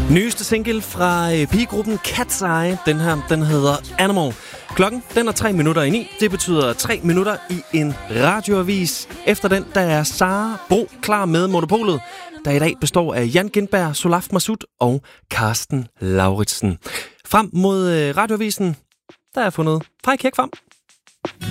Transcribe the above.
Nyeste single fra pigegruppen Cat's Eye. Den her, den hedder Animal. Klokken, den er 9:03. Det betyder 3 minutter i en radioavis. Efter den, der er Sara Bro klar med Monopolet, der i dag består af Jan Gindberg, Solaf Masud og Karsten Lauritsen. Frem mod radioavisen, der er fundet Frej Kirk frem.